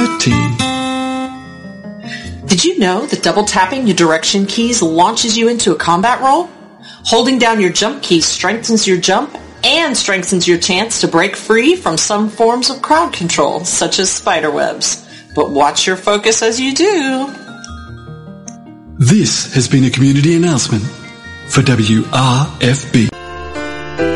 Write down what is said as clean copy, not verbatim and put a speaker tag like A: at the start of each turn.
A: 13.
B: Did you know that double tapping your direction keys launches you into a combat roll? Holding down your jump key strengthens your jump and strengthens your chance to break free from some forms of crowd control, such as spiderwebs. But watch your focus as you do.
A: This has been a community announcement for WRFB.